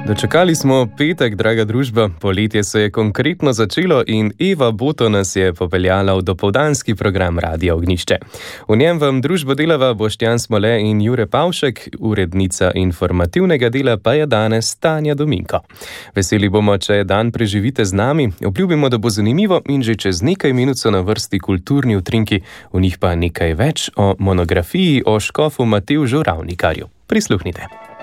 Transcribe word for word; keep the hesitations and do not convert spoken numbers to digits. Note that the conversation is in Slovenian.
Dočakali smo petek, draga družba, poletje se je konkretno začelo in Eva Boto nas je popeljala v dopoldanski program Radia Ognjišče. V njem vam družbo delava Boštjan Smole in Jure Pavšek, urednica informativnega dela pa je danes Tanja Dominko. Veseli bomo, če dan preživite z nami, obljubimo, da bo zanimivo in že čez nekaj minut so na vrsti kulturni utrinki, v njih pa nekaj več o monografiji o škofu Matevžu Ravnikarju. Prisluhnite.